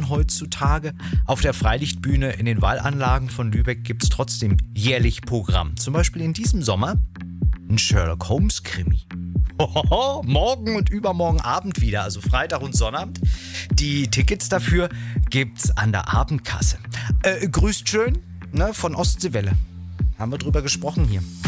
man heutzutage. Auf der Freilichtbühne in den Wallanlagen von Lübeck gibt es trotzdem jährlich Programm. Zum Beispiel in diesem Sommer ein Sherlock Holmes Krimi. Hohoho, morgen und übermorgen Abend wieder, also Freitag und Sonnabend. Die Tickets dafür gibt's an der Abendkasse. Grüßt schön, ne, von Ostseewelle. Haben wir drüber gesprochen hier.